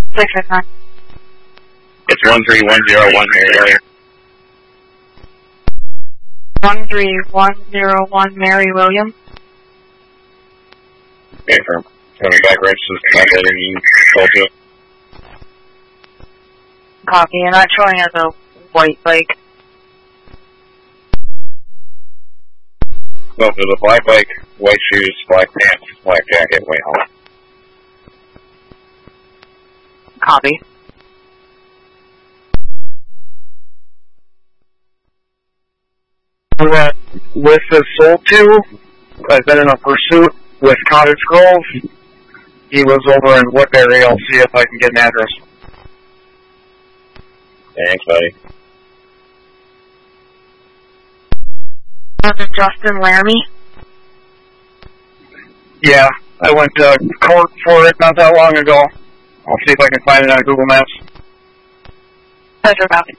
669. It's 13101 Mary William. 13101 Mary William. Okay, firm. Tell me back registers calculating you told you. Copy, and that's showing as a white bike. No, there's a black bike, white shoes, black pants, black jacket, white helmet. Copy. That list is sold to. I've been in a pursuit with Cottage Grove. He was over in Woodbury. I'll see if I can get an address. Thanks, buddy. Was it Justin Laramie? Yeah, I went to court for it not that long ago. I'll see if I can find it on Google Maps. Pleasure, copy.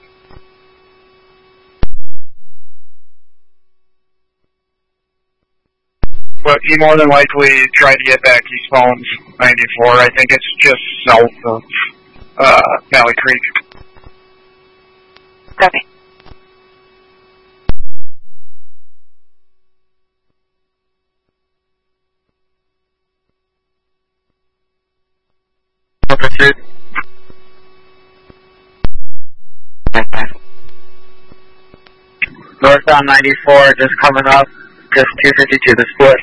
But he more than likely tried to get back East Bones 94. I think it's just south of Valley Creek. Copy. Pursuit. Northbound 94, just coming up, just 252 the split.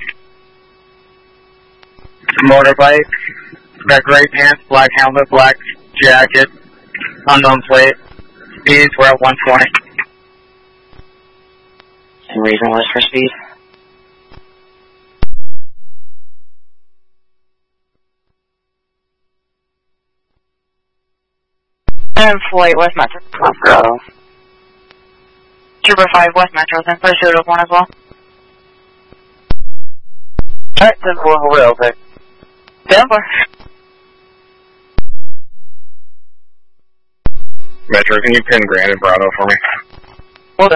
Motorbike, got gray pants, black helmet, black jacket, unknown plate. Speeds, we're at 120. Any reason was for speed? And Floyd, West Metro. Colorado. Trooper 5, West Metro, then pursuit of 1 as well. Alright, 10-4, over okay. Denver. Metro, can you pin Grand and Bravo for me? Will do.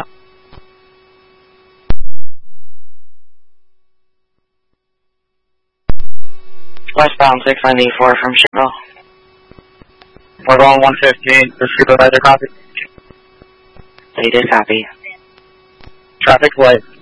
Westbound 694 from Chicago. We're going 115, the supervisor copy. They did copy. Traffic light.